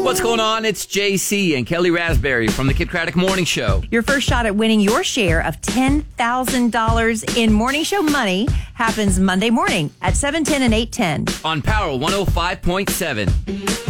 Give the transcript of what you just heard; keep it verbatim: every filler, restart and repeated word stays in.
What's going on? It's J C and Kelly Raspberry from the Kid Craddock Morning Show. Your first shot at winning your share of ten thousand dollars in morning show money happens Monday morning at seven ten and eight ten. On Power one oh five point seven.